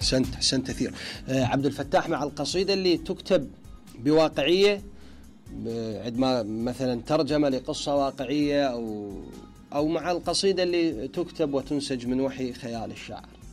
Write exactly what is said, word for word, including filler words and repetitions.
أحسنت أحسنت كثير. آه عبد الفتاح، مع القصيدة اللي تكتب بواقعية عندما مثلا ترجمة لقصة واقعية، أو أو مع القصيدة اللي تكتب وتنسج من وحي خيال الشاعر؟